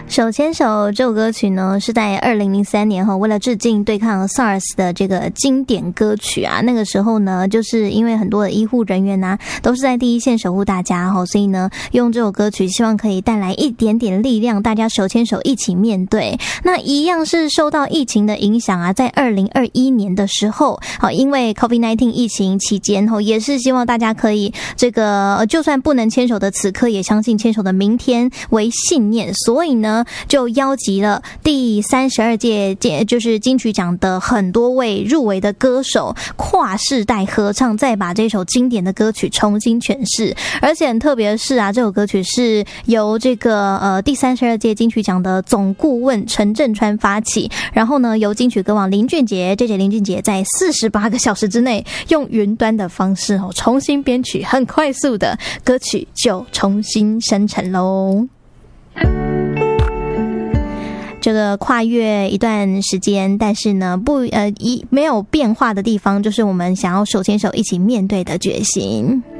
手牵手这首歌曲呢，是在2003年为了致敬对抗 SARS 的这个经典歌曲啊。那个时候呢，就是因为很多的医护人员啊，都是在第一线守护大家所以呢，用这首歌曲希望可以带来一点点力量，大家手牵手一起面对。那一样是受到疫情的影响啊，在2021年的时候，因为 COVID-19 疫情期间也是希望大家可以这个就算不能牵手的此刻，也相信牵手的明天为信念，所以呢就邀集了第32届就是金曲奖的很多位入围的歌手跨世代合唱，再把这首经典的歌曲重新诠释。而且很特别的是啊，这首歌曲是由这个第32届金曲奖的总顾问陈振川发起，然后呢由金曲歌王林俊杰在48个小时之内用云端的方式重新编曲，很快速的歌曲就重新生成咯。这个跨越一段时间，但是呢没有变化的地方，就是我们想要手牵手一起面对的决心。